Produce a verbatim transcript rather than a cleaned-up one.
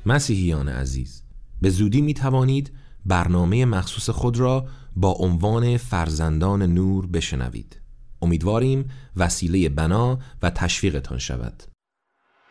مسیحیان عزیز، به زودی می توانید برنامه مخصوص خود را با عنوان فرزندان نور بشنوید. امیدواریم وسیله بنا و تشویقتان شود.